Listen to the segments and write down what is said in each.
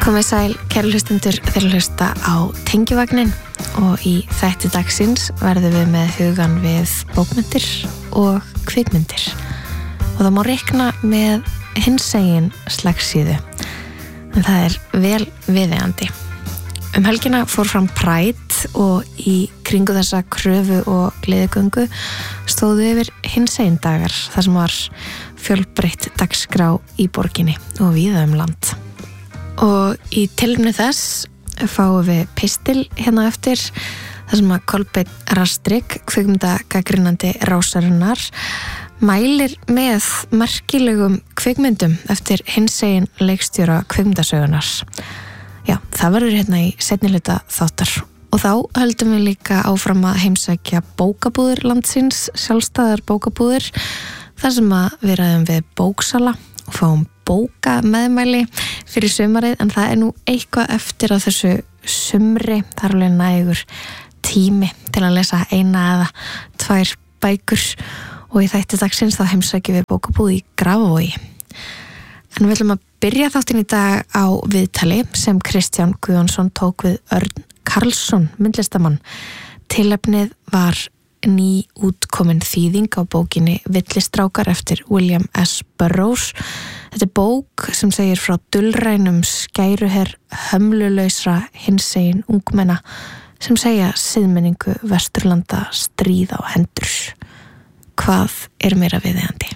Komið sæl, kæru hlustendur, þeir hlusta á Tengivagnin og í þætti dagsins verðum við með hugan við bókmyndir og kvikmyndir. Og það má reikna með hinsegin slagsíðu, en það er vel viðeigandi. Helgina fór fram Pride og í kringu þessa kröfu og gleðigöngu stóðu yfir hinsegin dagar, þar sem var fjölbreytt dagskrá í borginni og víða land. Og í tilefni þess fáum við pistil hérna eftir, þar sem að Kolbeinn Rastrik, kvikmyndagagnrýnandi Rásarinnar, mælir með merkilegum kvikmyndum eftir hinsegin leikstjóra kvikmyndasögunar. Já, það verður hérna í seinni hluta þáttar. Og þá höldum við líka áfram að heimsækja bókabúðir landsins, sjálfstæðar bókabúðir, þar sem að við ræðum við bóksala og fáum bókameðmæli fyrir sumarið, en það er nú eitthvað eftir að þessu sumri, það er alveg nægur tími til að lesa eina eða tvær bækur, og í þætti dagsins þá heimsækjum við bókabúð í Grafarvogi. En við ætlum að byrja þáttinn í dag á viðtali sem Kristján Guðjónsson tók við Örn Karlsson, myndlistamann. Tilefnið var ný útkomin þýðing á bókinni Villistrákar eftir William S. Burroughs. Þetta er bók sem segir frá dulrænum skæruherr hömlulausra hinsegin ungmenna sem segja siðmenningu Vesturlanda stríð á hendur. Hvað er meira viðeigandi?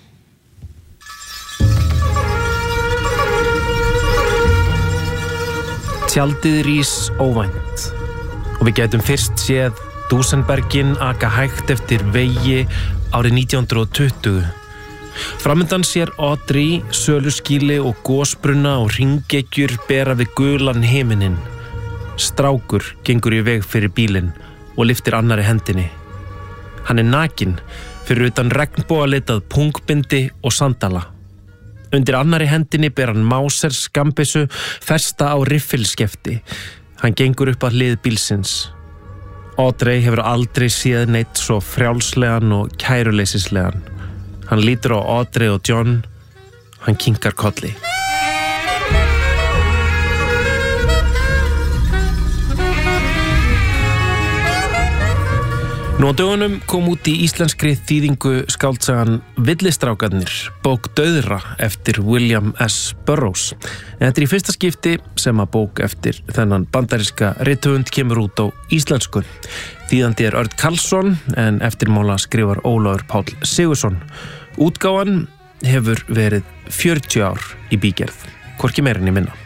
Tjaldið rís óvænt og við gætum fyrst séð Dusenbergin aka hægt eftir vegi árið 1920. Framundan sér Audrey, söluskýli og gosbrunna og hringekjur bera við gulan himininn. Strákur gengur í veg fyrir bílinn og lyftir annarri hendinni. Hann er nakinn fyrir utan regnbogalitað pungbindi og sandala. Undir annarri hendinni ber hann Mauser skambissu festa á riffilskefti. Hann gengur upp að hlið bílsins. Audrey hefur aldrei séð neitt svo frjálslegan og kæruleysislegan. Hann lítur á Audrey og John. Hann kinkar kolli. Nú á dögunum kom út í íslenskri þýðingu skáldsagan Villistrákarnir, bók dauðra eftir William S. Burroughs. En þetta er í fyrsta skipti sem að bók eftir þennan bandaríska rithöfund kemur út á íslensku. Þýðandi er Örn Karlsson en eftirmála skrifar Ólafur Páll Sigurðsson. Útgáfan hefur verið 40 ár í bígerð, hvorki meira en minna.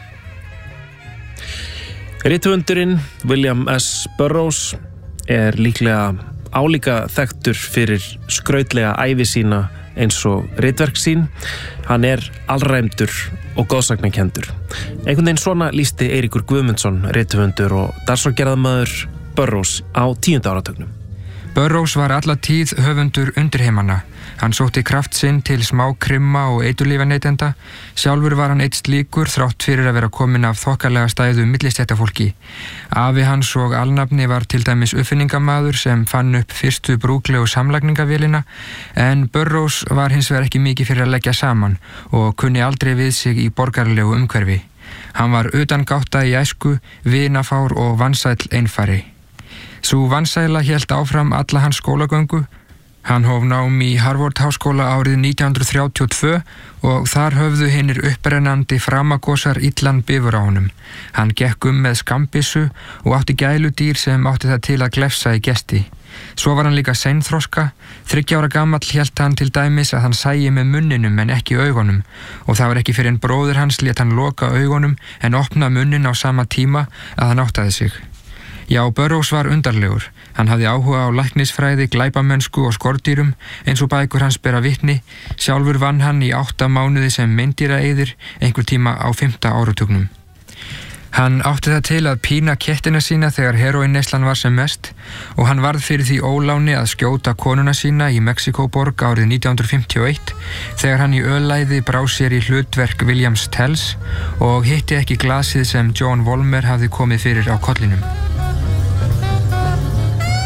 Rithöfundurinn William S. Burroughs er líklega álíka þekktur fyrir skrautlega ævi sína eins og ritverk sín. Hann er alræmdur og góðsagnarkenndur. Einhvern veginn svona lýsti Eiríkur Guðmundsson, rithöfundur og dagskrárgerðarmaður Burroughs á 10. áratugnum. Burroughs var alla tíð höfundur undirheimana. Hann sótti kraft sinn til smákrimma og eiturlyfjaneytenda. Sjálfur var hann eitt slíkur þrátt fyrir að vera kominn af þokkalega stæðu millistéttafólki. Afi hans og alnafni var til dæmis uppfinningamaður sem fann upp fyrstu brúklegu samlagningavélina, en Burroughs var hins vegar ekki mikið fyrir að leggja saman og kunni aldrei við sig í borgaralegu umhverfi. Hann var utangátta í æsku, vinafár og vansæll einfari. Sú vansæla hélt áfram alla hans skólagöngu. Hann hóf nám í Harvard-háskóla árið 1932 og þar höfðu hinir upprennandi framagosar illan bifur á honum. Hann gekk með skambissu og átti gæludýr sem átti það til að glefsa í gesti. Svo var hann líka seinþroska. 30 ára gamall hélt hann til dæmis að hann sæi með munninum en ekki augunum, og það var ekki fyrir en bróðir hans lét hann loka augunum en opna munnin á sama tíma að hann áttaði sig. Já, Burroughs var undarlegur. Hann hafði áhuga á læknisfræði, glæpamennsku og skordýrum eins og bækur hans bera vitni. Sjálfur vann hann í 8 mánuði sem meindýraeyðir einhver tíma á 5. áratugnum. Hann átti það til að pína kettina sína þegar heróínneyslan var sem mest og hann varð fyrir því óláni að skjóta konuna sína í Mexíkóborg árið 1951 þegar hann í öllæði brá sér í hlutverk Williams Tells og hitti ekki glasið sem John Volmer hafði komið fyrir á kollinum.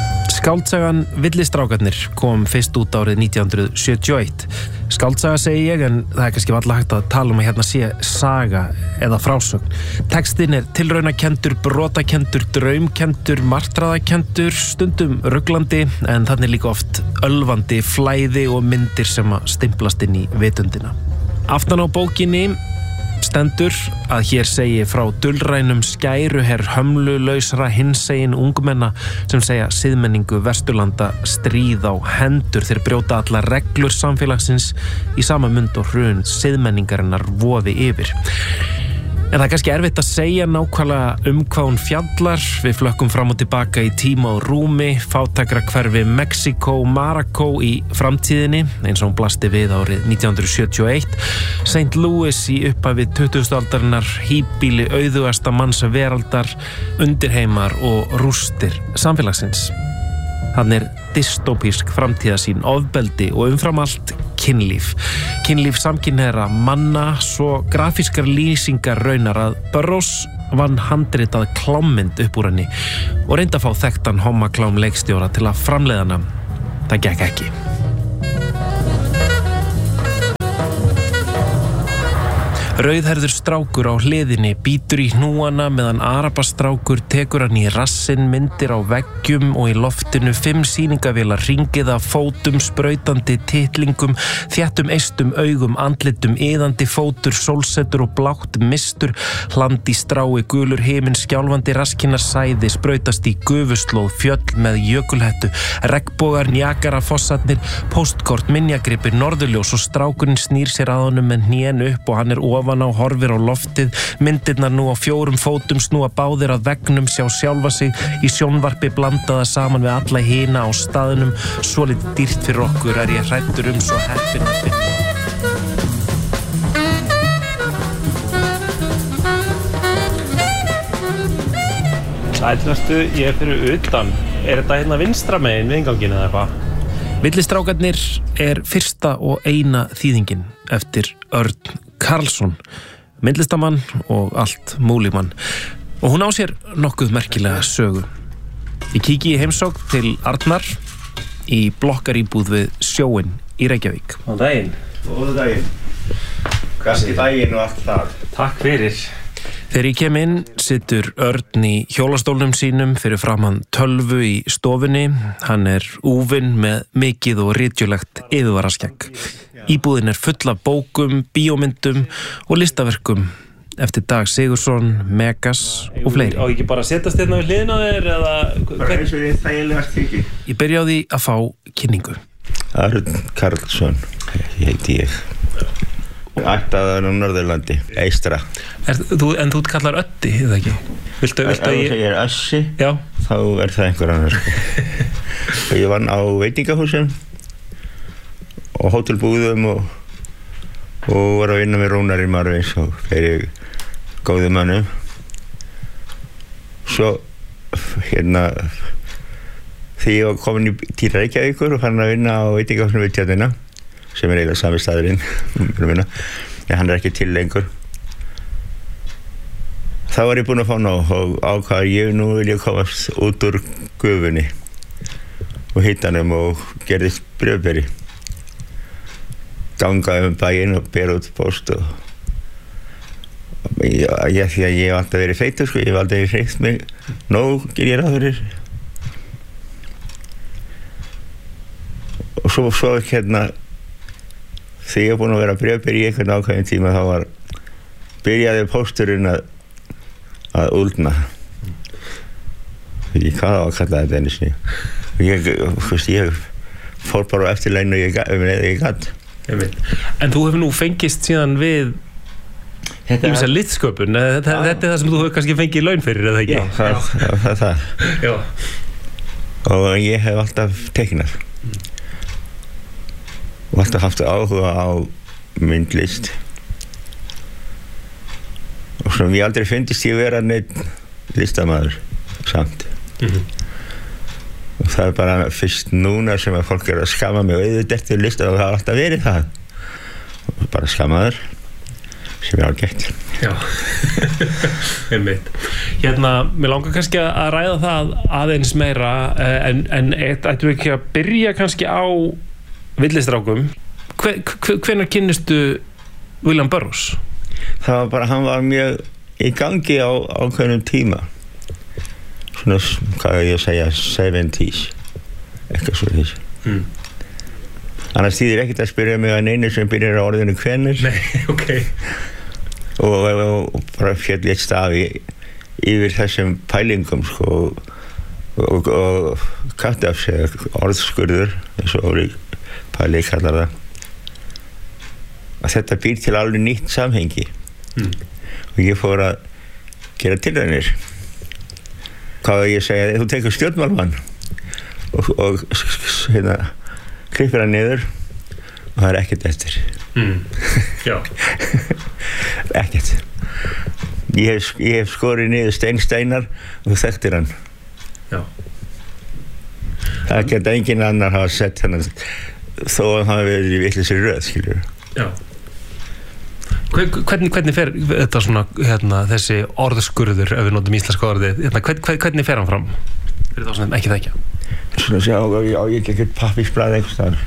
Skáldsagan Villistrákarnir kom fyrst út árið 1971. Skáldsaga segi ég, en það kannski varla hægt að tala að hérna sé saga eða frásögn. Textin tilraunakendur, brotakendur, draumkendur, martraðakendur, stundum ruglandi, en þannig líka oft ölvandi flæði og myndir sem að stimplast inn í vitundina. Aftan á bókinni stendur að hér segi frá dulrænum skæruherr hömlulausra hinsegin ungmenna sem segja siðmenningu Vesturlanda stríð á hendur, þeir brjóta allar reglur samfélagsins í sama mund og hrun siðmenningarinnar vofi yfir. En það kannski erfitt að segja nákvæmlega hvað hún fjallar. Við flökkum fram og tilbaka í tíma og rúmi, fátækra hverfi Mexíkó, Marokko í framtíðinni, eins og hún blasti við árið 1971, St. Louis í upphafi 20. aldarinnar, híbýli auðugasta manns veraldar, undirheimar og rústir samfélagsins. Hann dystopísk framtíðasýn, ofbeldi og umfram allt kynlíf. Kynlíf samkynhneigðra manna, svo grafískar lýsingar raunar að Burroughs vann handritað klámmynd upp úr henni og reyndi að fá þekktan hommaklám leikstjóra til að framleiða hana. Það gekk ekki. Rauðherður strákur á hliðinni bítur í hnúana meðan arabastrákur tekur hann í rassinn, myndir á veggjum og í loftinu 5 sýningavélar hringið af fótum, sprautandi titlingum, þéttum eistum augum, andlitum, iðandi fótur, sólsetur og blátt mistur, hland í strái, gulur himinn, skjálfandi raskinar sæði, sprautast í gufuslóð, fjöll með jökulhettu, regnbogar, Niagara-fossarnir, póstkort, minjagripir, norðurljós og strákurinn snýr sér að honum með hnén upp og hann ofan á horfir á loftið, myndirnar nú á 4 fótum snúa báðir að veggnum, sjá sjálfa sig í sjónvarpi blandaða saman við alla hina á staðnum. Svolítið dýrt fyrir okkur ég hræddur svo heppin að finna. Sællastu, ég fyrir utan. Þetta hérna vinstra megin við innganginn eða eitthvað? Villistrákarnir fyrsta og eina þýðingin eftir Örn Karlsson, myndlistamann og allt múlimann. Og hún á sér nokkuð merkilega sögu. Ég kíki í heimsókn til Arnar í blokkaríbúð við sjóinn í Reykjavík. Góðan daginn. Góðan daginn. Kannski daginn og allt það. Takk fyrir. Þegar ég kem inn situr Örn í hjólastólnum sínum fyrir framan tölvu í stofunni. Hann úfinn með mikið og ritjulegt yfirvaraskegg. Íbúðin full af bókum, bíómyndum og listaverkum eftir Dag Sigurðsson, Megas og fleiri. Á ekki bara að setjast hérna við hliðina á þér eða... Bara eins og þið þægilegast þykir. Ég byrja á því að fá kynningu. Örn Karlsson, heiti ég. Ættaður á Norðurlandi, Eystra. En þú kallar Öddi, eða ekki? Viltu Ef þú segir Össi, já, þá það einhver annar. Ég vann á veitingahúsum og hótelbúðum og var að vinna með Rúnari Marvins og fleiri góðu mönnum. Svo þegar ég var komin til Reykjavíkur og fann að vinna á veitingahúsinu við Tjörnina, sem eiginlega sami staðurinn, en hann ekki til lengur. Þá var ég búinn að fá nóg og ákvað nú vil ég komast út úr gufunni og hittanum og gerðist bréfberi. Gangaði bæinn og ber út póst og því að ég hef alltaf verið feitur, ég hef aldrei hreyft mig nóg, ég ráð fyrir. Og svo þegar ég búinn að vera bréfberi í einhvern ákveðin tíma þá byrjaði pósturinn að úldna. Ég hvað á að kalla þetta einu sinni. Ég fór bara á eftirlaun og ég gat. En þú hefur nú fengist síðan við ýmsa litsköpun. Þetta það sem þú hefur kannski fengið laun fyrir, eða ekki? Já, það. Já. Og ég hef alltaf teiknað. Og alltaf haft áhuga á myndlist. Og sem ég aldrei fyndist ég vera neitt listamaður samt. Og það bara fyrst núna sem að fólk að skamma mig og auðvitað eftir lista og það har alltaf verið það. Og bara skammaður sem ég algett. Já, einmitt. Mér langar kannski að ræða það aðeins meira en ættum við ekki að byrja kannski á villistrákum. Hvenær kynnistu William Burroughs? Það var bara, hann var mjög í gangi á ákveðnum tíma. Svona, hvað ég að segja, 70s. Eitthvað svo þess. Annars þýðir ekkert að spyrja mig að neinu sem byrjar á orðinu hvenær. Nei, ok. Og bara féll eitt staf yfir þessum pælingum, sko, og kattafs eða orðskurður, eins og Óri Palli kallar það. Að þetta býr til alveg nýtt samhengi. Og ég fór að gera tilraunir. Hvað ég segja, þú tekur stjórnmálmann og hérna klippir hann niður og það ekkert eftir. Já. Ekkert. Ég hef skorið niður steinar og þú þekktir hann. Já. Það geta enginn annar hafa sett hann þó að hann hafi verið í vitlausri röð, skilur. Já. Hvernig fer þetta svona, þessi orðskurður, ef við notum íslenska orðið, hvernig fer hann fram? Fyrir þá sem ekki þekkja. Svona sjá, á ég ekki eitthvað pappírsblað einhvers staðar.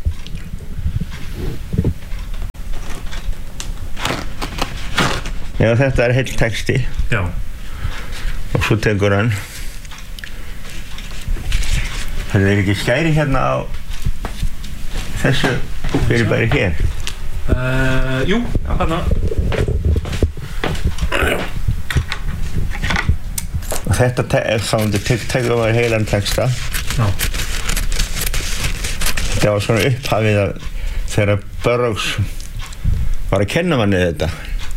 Já, þetta er heill texti. Já. Og svo tekur hann. Það er ekki skæri hérna á þessu fyrirbæri hér. Jú, þarna. Og þetta tekur maður heilan texta. Já. Þetta var svona upphafið þegar Burroughs var að kenna manni þetta.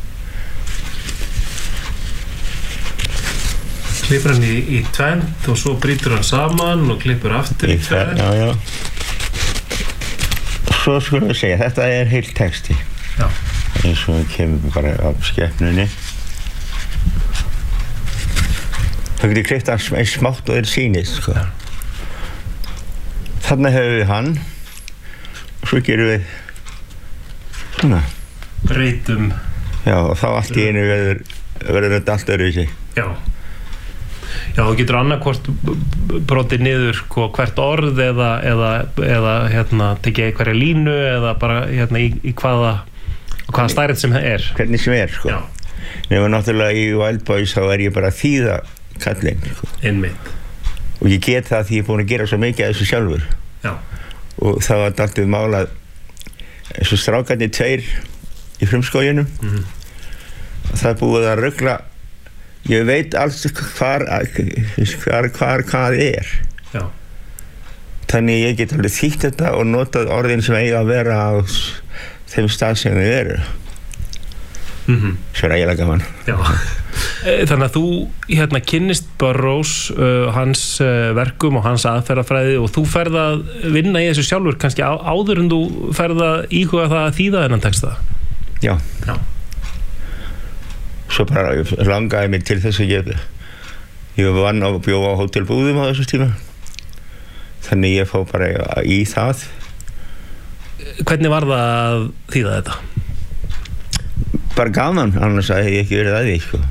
Klippur hann í tvennt og svo brýtur hann saman og klippur aftur í tvennt. Já. Svo skulum við segja, þetta er heill texti. Já. Eins og það kemur bara af skepnunni. Það getur klippt hann eins smátt og þeir sýnist, sko. Þarna höfum við hann og svo gerum við svona. Breytum. Já, og þá allt í einu verður þetta allt öðruvísi. Já. Já, þú getur annarkvort brotið niður hvert orð eða tekið hverja línu eða bara í hvaða stærð sem er. Hvernig sem er, sko. Já. Nefnum náttúrulega í Wild Boys þá er ég bara að þýða kallinn, sko. Einmitt. Og ég get það því ég er búin að gera svo mikið af þessu sjálfur. Já. Og það var alltaf málað eins og strákarnir 2 í frumskóginum. Og það er búið að rugla. Ég veit alls hvað er. Já. Þannig ég get alveg þýtt þetta og notað orðin sem eiga að vera á þeim stað sem þau eru. Svo er ægilega gaman. Já. Þannig að þú kynnist Burroughs, hans verkum og hans aðferðafræði og þú ferð að vinna í þessu sjálfur kannski áður en þú ferð að íhuga það að þýða þennan texta. Já. Já. Svo bara langaði mig til þess að ég vann og bjó á Hótel Búðum á þessu tíma. Þannig ég fór bara í það. Hvernig var það að þýða þetta? Bara gaman, annars hefði ég ekki verið að því, sko.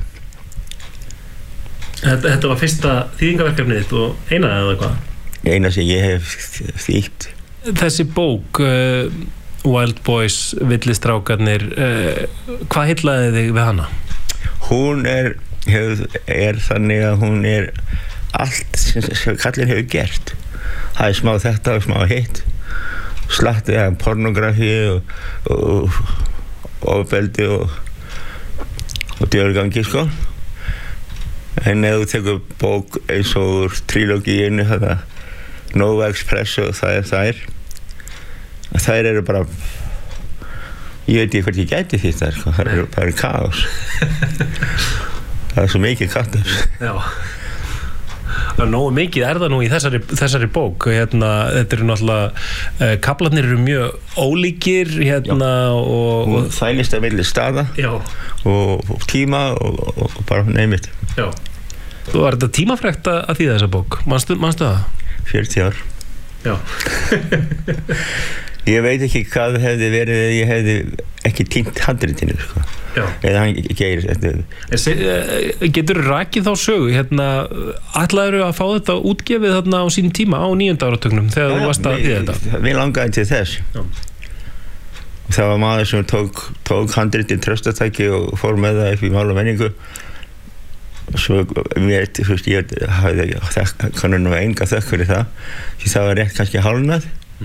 Þetta var fyrsta þýðingaverkefnið þitt og eina eða hvað? Eina sem ég hef þýtt. Þessi bók, Wild Boys, villistrákarnir, hvað heillaði þig við hana? Hún er þannig að hún er allt sem kallinn hefur gert. Það er smá þetta og smá hitt. Slatti af pornografi og ofbeldi og djörgangi, sko. En ef þú tekur bók eins og trílógíinu, þetta Nova Express og þær eru bara, ég veit ekki hvert ég gæti því það, sko. Það er kaos. Það er svo mikið kattafs. Já. Nógu mikið er það nú í þessari bók. Þetta eru náttúrulega, kaflarnir eru mjög ólíkir og þælist að milli staða. Já. Og tíma og bara neymitt. Já. Var þetta tímafrekt að þýða þessa bók? Manstu það? 40 ár. Já. Ég veit ekki hvað hefði verið ef ég hefði ekki týnt handritinu sko. Já. Eða hann gerir Getur rakið þá sögu ætlaðirðu að fá þetta útgefið þarna á sínum tíma á 9. áratugnum þegar þú varst að þýða þetta? Mér langaði til þess. Já. Það var maður sem tók handritið tröstatæki og fór með það upp í mál og menningu. Svo mér, þú veist, ég hafði kannur nú enga þökk fyrir það, því það var rétt kannski hálfnað.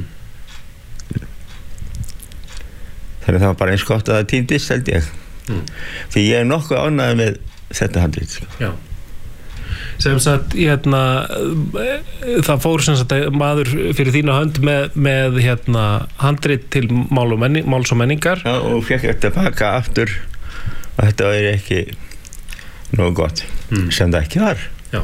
Þannig það var bara eins gott að það týndist, held ég. Því ég er nokkuð ánægður með þetta handrit. Já. Sem sagt, það fór sem sagt maður fyrir þína hönd með handrit til máls og menningar. Já, og fékk þetta baka aftur og þetta var ekki nógu gott, sem það ekki var. Já.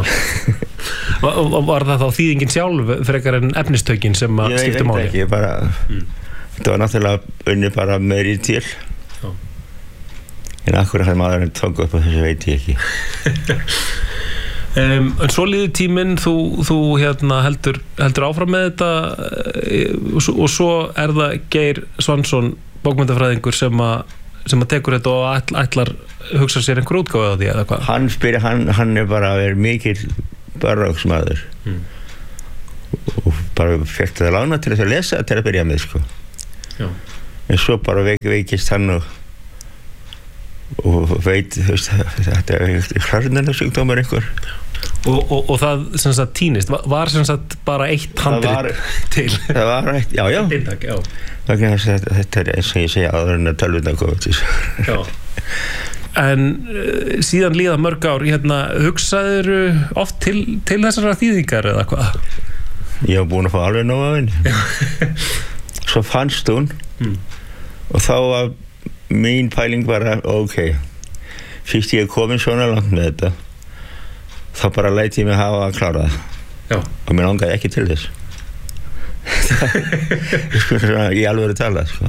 Var það þá þýðingin sjálf frekar en efnistökin sem að skipta máli? Ég veit ekki, bara þetta var náttúrulega unni bara meiri til. Já. En akkur að maðurinn tók upp og þessu veit ég ekki. En svo líður tíminn, þú heldur áfram með þetta og svo er það Geir Svansson, bókmenntafræðingur sem að tekur þetta og ætlar hugsa sér einhver útgáfu á því eða hvað? Hann er bara að vera mikill barróksmaður og bara fekk það lána til þess að lesa til að byrja með sko. Já. En svo bara veikist hann og veit, þú veist, þetta er hrörnunarsjúkdómur einhver. Og það sem sagt týnist, var sem sagt bara eitt handrit til? Það var eitt, já. Eintak, já. Þetta er eins og ég segja áður en að tölvuna komið til. Já. En síðan líða mörg ár, hugsaðirðu oft til þessara þýðingar eða hvað? Ég var búin að fá alveg nóg af henni. Svo fannst hún og þá var mín pæling bara, ok, fyrst ég komin svona langt með þetta, þá bara læt ég mig hafa að klára það. Já. Og mér langaði ekki til þess. Í alvöru tala, sko.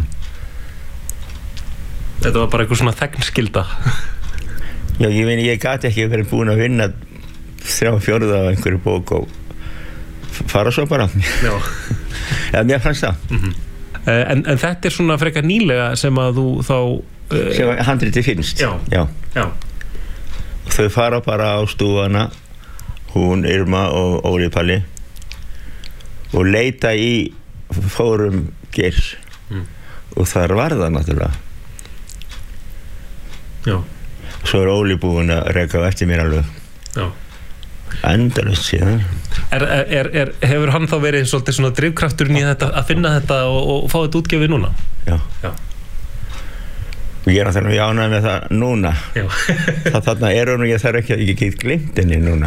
Þetta var bara eitthvað svona þegnskylda. Já, ég gat ekki verið búin að vinna 3/4 af einhverju bók og fara svo bara. Já. Eða mér fannst það. En þetta er svona frekar nýlega sem að þú þá sem handritið finnst. Já. Þau fara bara á stúfana, hún, Irma og Óli Palli, og leita í fórum Geirs. Og þar var það náttúrulega. Já. Svo er Óli búinn að reka á eftir mér alveg. Já. Endalaust síðan. Hefur hann þá verið svolítið svona drifkrafturinn í þetta að finna þetta og fá þetta útgefið núna? Já. Og ég er náttúrulega ánægður með það núna. Já. Þarna er hún og ég þarf ekki að ég get gleymt henni núna.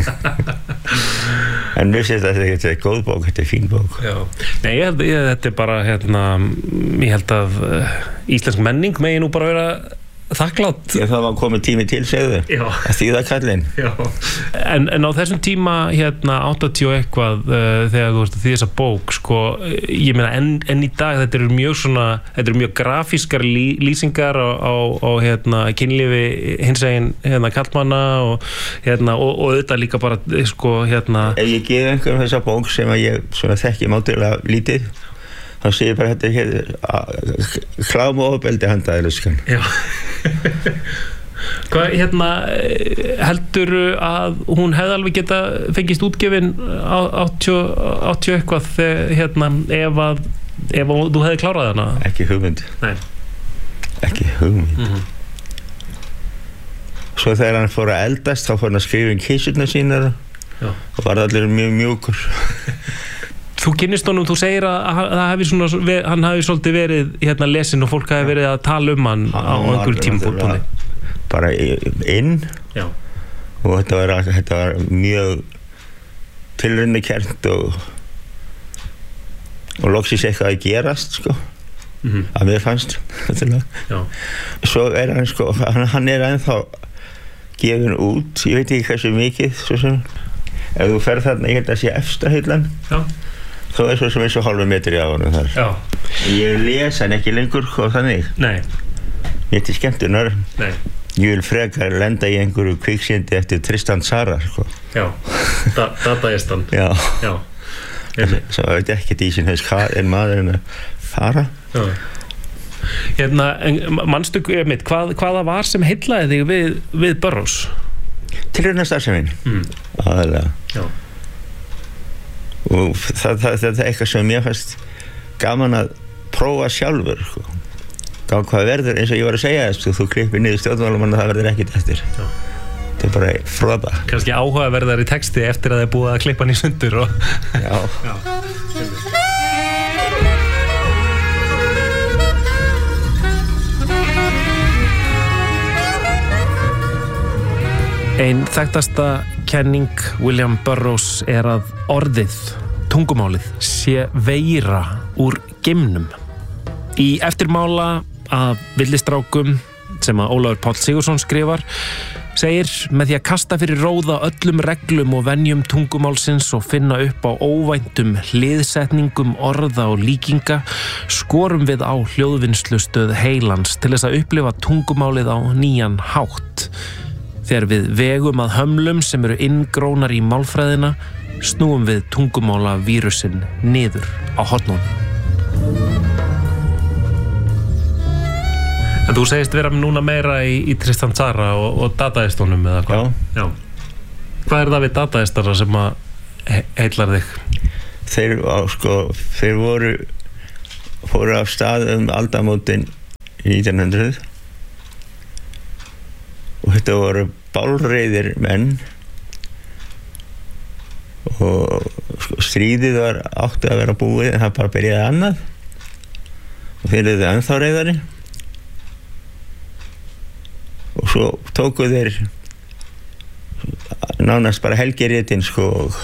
En mér finnst þetta er góð bók, þetta er fín bók. Já. Nei, þetta er bara ég held að íslensk menning megi nú bara vera þakklátt. Já, það var komið tími til, segðu. Já. Að þýða kallinn. Já. En á þessum tíma 80 og eitthvað þegar þú ert að þýða þessa bók, sko, ég meina enn í dag þetta eru mjög grafískar lýsingar á kynlífi hinsegin kallmanna og auðvitað líka bara sko Ef ég gef einhverjum þessa bók sem ég þekki mátulega lítið, þá segir bara þetta klám og ofbeldi handaðiluskan. Já. Hvað, heldur að hún hefði alveg geta fengist útgefin 80 eitthvað ef þú hefði klárað hana? Ekki hugmynd. Nei. Ekki hugmynd. Svo þegar hann fór að eldast, þá fór hann að skrifa kissurnar sínar og var allir mjög mjúkur. Þú kynnist honum, þú segir að hann hafi svolítið verið lesin og fólk hafi verið að tala um hann á einhverjum tímapunkti. Bara inn. Já. Og þetta var mjög tilraunakennt og loksins eitthvað að gerast, sko. Að mér fannst. Já. Svo er hann, sko, hann er ennþá gefin út, ég veit ekki hversu mikið, svo sem. Ef þú ferð þarna, ég held að sé efsta hyllan. Já. Þá er svo sem eins og hálfu metri á honum þar. Já. Ég les hann ekki lengur og þannig. Nei. Mér til skemmtunar. Nei. Ég vil frekar lenda í einhverju kviksyndi eftir Tristan Tzara, sko. Já. Dadaistan. Já. Já. Svo veit ég ekki í sín haus hvað er maðurinn að fara. Já. Manstu mitt, hvaða var sem heillaði þig við Burroughs? Tilraunastarfsemin aðalega og það er eitthvað sem mér fannst gaman að prófa sjálfur sko. Gá hvað verður, eins og ég var að segja þú klippir niður stjórnmálamann og það verður ekkert eftir þetta er bara froða kannski áhugaverðari texti eftir að það er búið að klippa hann í sundur og... Já. Ein þekktasta kenning William Burroughs er að orðið, tungumálið, sé veira úr geimnum. Í eftirmála af villistrákum sem að Ólafur Páll Sigurðsson skrifar segir með því að kasta fyrir róða öllum reglum og venjum tungumálsins og finna upp á óvæntum hliðsetningum orða og líkinga skorum við á hljóðvinnslustöð heilans til þess að upplifa tungumálið á nýjan hátt. Þegar við vegum að hömlum sem eru inngrónar í málfræðina snúum við tungumála vírusinn niður á hornunum. En þú segist vera núna meira í Tristan Tzara og dataistónum eða hvað? Já. Hvað er það við dataistara sem að heillar þig? Þeir fóru af stað aldamótin í 1900 og þetta voru bálreiðir menn og stríðið var átti að vera búið en það bara byrjaði annað og þeir eru ennþá reiðari og svo tóku þeir nánast bara helgiritinn sko og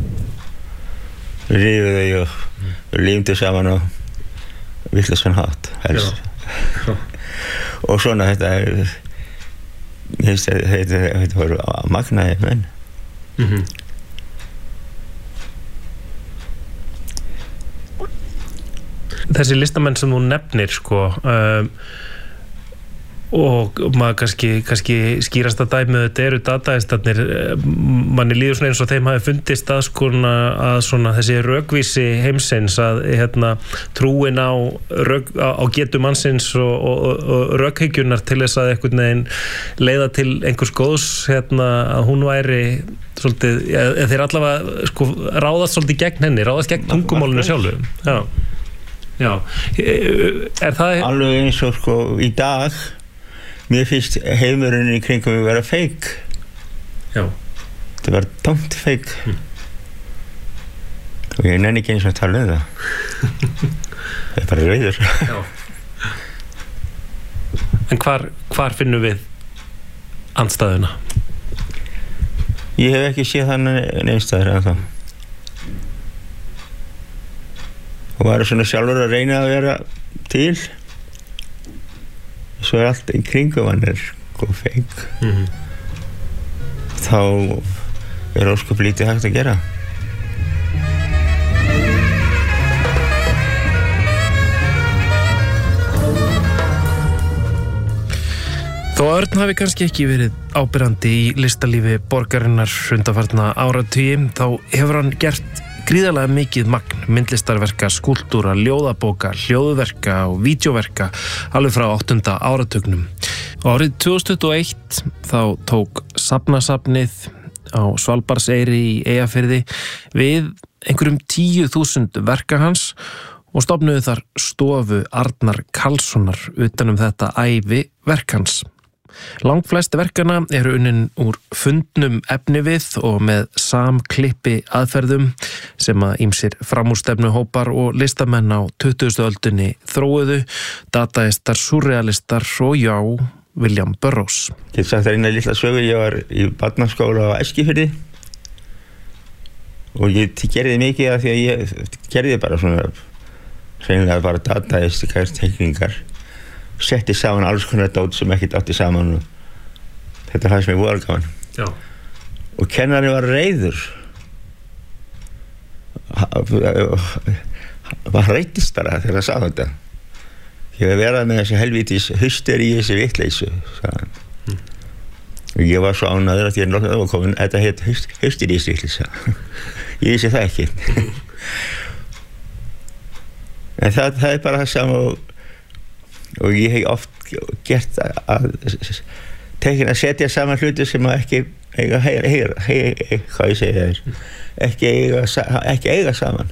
rifu þau og límdu saman á vitlausan hátt helst og svona þetta voru magnaði menn Þessi listamenn sem þú nefnir sko og maður kannski skýrasta dæmið þetta eru dataistarnir manni líður svona eins og þeim hafi fundist að svona þessi rökvísi heimsins að trúin á getu mannsins og rökhyggjunnar til þess að einhvern veginn leiða til einhvers góðs að hún væri svolítið, þeir allavega sko ráðast svolítið gegn henni, ráðast gegn tungumálinu sjálfu. Já. Er það alveg eins og sko í dag mér finnst heimurinn í kringum að vera feik. Já. Þetta var tómt feik. Og ég nenni ekki eins og að tala það. Það er bara reiður. Já. En hvar finnum við andstæðuna? Ég hef ekki séð þannig neinstæður ennþá. Og var svona sjálfur að reyna að vera til. Svo er allt í kringum hann sko feik. Þá er ósköp lítið hægt að gera. Þó Örn hafi kannski ekki verið áberandi í listalífi borgarinnar undanfarna áratugi, þá hefur hann gert gríðarlega mikið magn myndlistarverka, skúlptúra, ljóðabóka, hljóðverka og vídeóverka alveg frá 8. áratugnum. Og árið 2021 þá tók Safnasafnið á Svalbarðseyri í Eyjafirði við einhverjum 10.000 verka hans og stofnuðu þar stofu Arnar Karlssonar utanum þetta ævi verkans. Langflest verkana eru unnin úr fundnum efnivið og með samklippi aðferðum sem að ýmsir framúrstefnuhópar og listamenn á 20. öldinni þróuðu, dataistar, surrealistar og já, William Burroughs. Ég hef sagt það eina litla sögu, ég var í barnaskóla á Eskifirði og ég gerði mikið af því að ég gerði bara svona hreinlega bara dataistikar teikningar. Setti saman alls konar dót sem ekkert átti saman og þetta fannst mér voða gaman. Já. Og kennarinn var reiður. Hann reittist bara þegar hann sá þetta. Ég hef verið með þessi helvítis hysteríu, þessi vitleysu, sagði hann. Og ég var svo ánægður að ég var komin, þetta heit hysterísvitleysa. Ég vissi það ekki. En það er bara það sama og og ég hef oft gert að setja saman hluti sem ekki eiga hvað ég segi þér ekki eiga saman.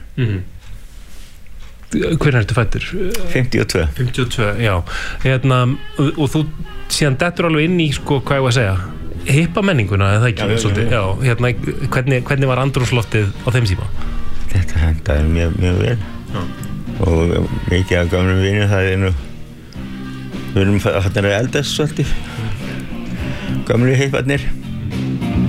Hvernig ertu fæddur? 52. 52, já. Og þú síðan dettur alveg inn í, sko, hvað ég var að segja, hippa menninguna, eða ekki? Já. Hvernig var andrúmsloftið á þeim tíma? Þetta hendaði mjög vel. Já. Og mikið af gamlum vinum, það nú, við erum eldast svolítið, gamlu hipparnir.